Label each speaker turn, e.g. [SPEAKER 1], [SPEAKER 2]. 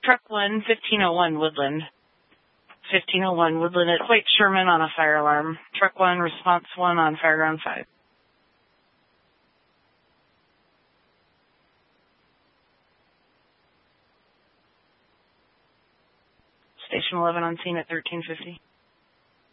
[SPEAKER 1] Truck 1, 1501 Woodland. 1501 Woodland at White Sherman on a fire alarm. Truck 1, response 1 on Fireground 5. Station 11 on scene at 1350.